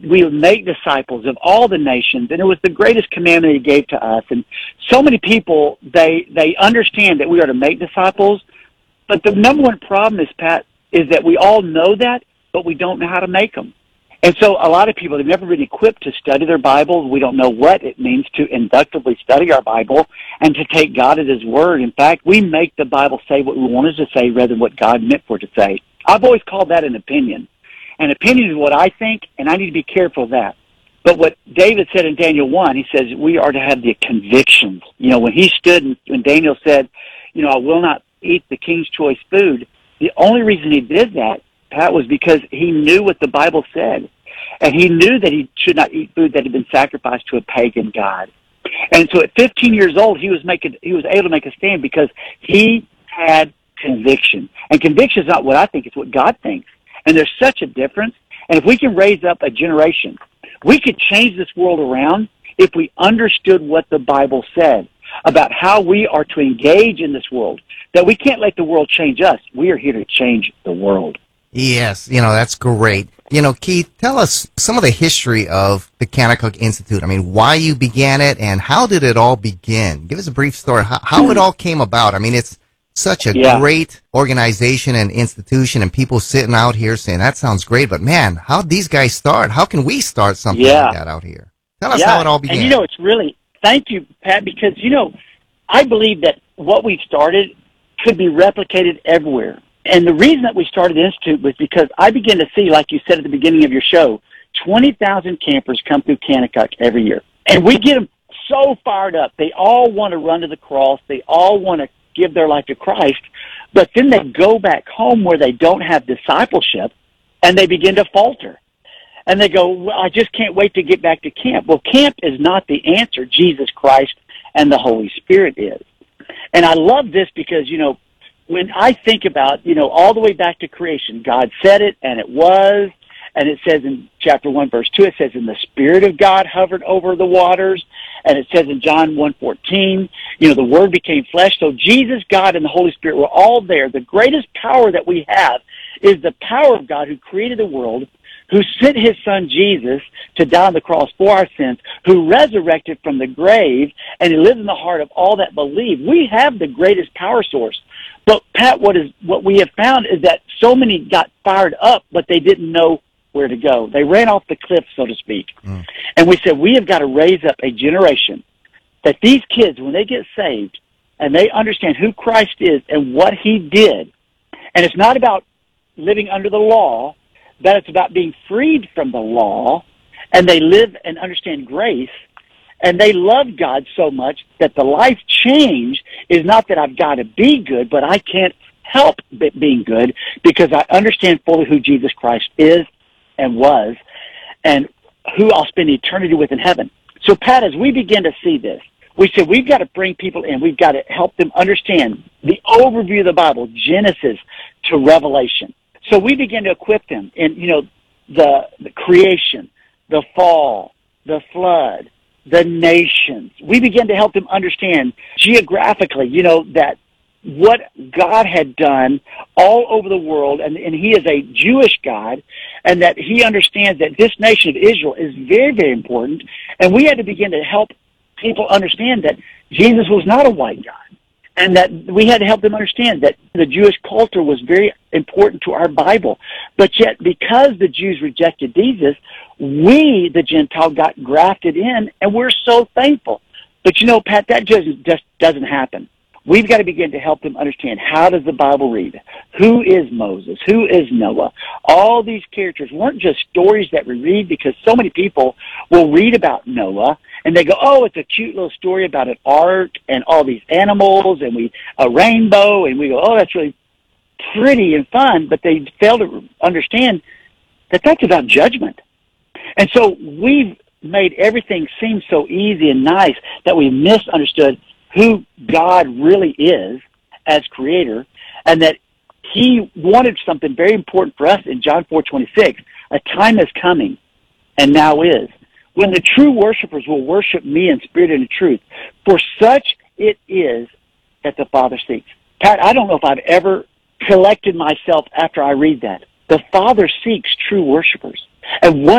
we would make disciples of all the nations, and it was the greatest commandment he gave to us. And so many people, they understand that we are to make disciples, but the number one problem is, Pat, is that we all know that, but we don't know how to make them. And so a lot of people have never been equipped to study their Bible. We don't know what it means to inductively study our Bible and to take God at His Word. In fact, we make the Bible say what we want it to say rather than what God meant for it to say. I've always called that an opinion. An opinion is what I think, and I need to be careful of that. But what David said in Daniel 1, he says we are to have the convictions. You know, when he stood and when Daniel said, you know, I will not eat the king's choice food, the only reason he did that, Pat, was because he knew what the Bible said. And he knew that he should not eat food that had been sacrificed to a pagan god. And so at 15 years old, he was able to make a stand because he had conviction. And conviction is not what I think, it's what God thinks. And there's such a difference. And if we can raise up a generation, we could change this world around if we understood what the Bible said about how we are to engage in this world, that we can't let the world change us. We are here to change the world. Yes, that's great. Keith, tell us some of the history of the Kanakuk Institute. I mean, why you began it and how did it all begin? Give us a brief story, how it all came about. I mean, it's such a great organization and institution, and people sitting out here saying, that sounds great, but man, how'd these guys start? How can we start something like that out here? Tell us how it all began. And it's really, thank you, Pat, because, I believe that what we started could be replicated everywhere. And the reason that we started the Institute was because I began to see, like you said at the beginning of your show, 20,000 campers come through Kanakuk every year. And we get them so fired up. They all want to run to the cross. They all want to give their life to Christ. But then they go back home where they don't have discipleship, and they begin to falter. And they go, well, I just can't wait to get back to camp. Well, camp is not the answer. Jesus Christ and the Holy Spirit is. And I love this because, when I think about, all the way back to creation, God said it, and it was, and it says in chapter 1, verse 2, it says, and the Spirit of God hovered over the waters, and it says in John 1:14, the Word became flesh. So Jesus, God, and the Holy Spirit were all there. The greatest power that we have is the power of God who created the world, who sent His Son Jesus to die on the cross for our sins, who resurrected from the grave, and He lives in the heart of all that believe. We have the greatest power source. But, Pat, what we have found is that so many got fired up, but they didn't know where to go. They ran off the cliff, so to speak. And we said, we have got to raise up a generation that these kids, when they get saved, and they understand who Christ is and what He did, and it's not about living under the law, but it's about being freed from the law, and they live and understand grace, and they love God so much that the life change is not that I've got to be good, but I can't help being good because I understand fully who Jesus Christ is and was and who I'll spend eternity with in heaven. So, Pat, as we begin to see this, we said we've got to bring people in. We've got to help them understand the overview of the Bible, Genesis to Revelation. So we begin to equip them in, the creation, the fall, the flood, the nations. We begin to help them understand geographically, that what God had done all over the world, and He is a Jewish God, and that He understands that this nation of Israel is very, very important, and we had to begin to help people understand that Jesus was not a white God, and that we had to help them understand that the Jewish culture was very important to our Bible. But yet, because the Jews rejected Jesus, we, the Gentile, got grafted in, and we're so thankful. But Pat, that just doesn't happen. We've got to begin to help them understand, how does the Bible read? Who is Moses? Who is Noah? All these characters weren't just stories that we read, because so many people will read about Noah and they go, oh, it's a cute little story about an ark and all these animals and a rainbow, and we go, oh, that's really pretty and fun, but they fail to understand that that's about judgment. And so we've made everything seem so easy and nice that we misunderstood who God really is as creator, and that He wanted something very important for us in John 4:26. A time is coming, and now is, when the true worshipers will worship me in spirit and in truth. For such it is that the Father seeks. Pat, I don't know if I've ever collected myself after I read that. The Father seeks true worshipers. And what